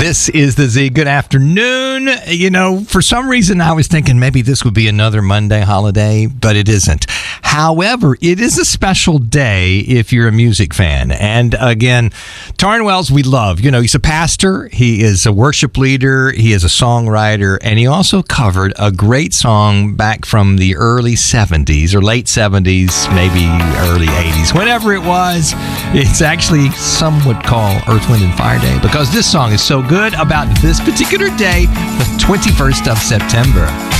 This is the Z. Good afternoon. You know, for some reason, I was thinking maybe this would be another Monday holiday, but it isn't. However, it is a special day if you're a music fan. And again, Tauren Wells, we love. You know, he's a pastor, he is a worship leader, he is a songwriter, and he also covered a great song back from the early 70s or late 70s, maybe early 80s. Whenever it was, it's actually some would call Earth, Wind, and Fire Day because this song is so good about this particular day, the 21st of September.